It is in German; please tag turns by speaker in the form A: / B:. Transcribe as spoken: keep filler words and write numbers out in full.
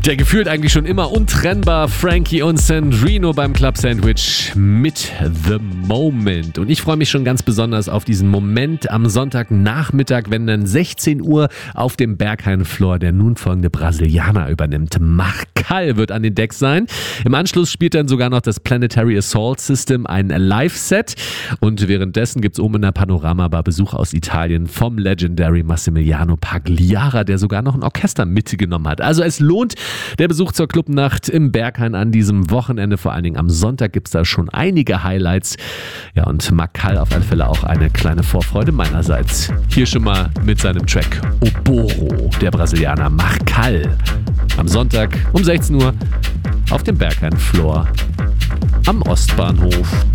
A: Der gefühlt eigentlich schon immer untrennbar Frankie und Sandrino beim Club Sandwich mit The Moment. Und ich freue mich schon ganz besonders auf diesen Moment am Sonntagnachmittag, wenn dann sechzehn Uhr auf dem Berghain-Floor der nun folgende Brasilianer übernimmt. Marcal wird an den Decks sein. Im Anschluss spielt dann sogar noch das Planetary Assault System ein Live-Set. Und währenddessen gibt es oben in der Panoramabar Besuch aus Italien vom Legendary Massimiliano Pagliara, der sogar noch ein Orchester mitgenommen hat. Also es lohnt der Besuch zur Clubnacht im Berghain an diesem Wochenende. Vor allen Dingen am Sonntag gibt es da schon einige Highlights. Ja, und Marcal auf alle Fälle auch eine kleine Vorfreude meinerseits. Hier schon mal mit seinem Track Oboro, der Brasilianer Marcal. Am Sonntag um sechzehn Uhr auf dem Berghain-Floor am Ostbahnhof.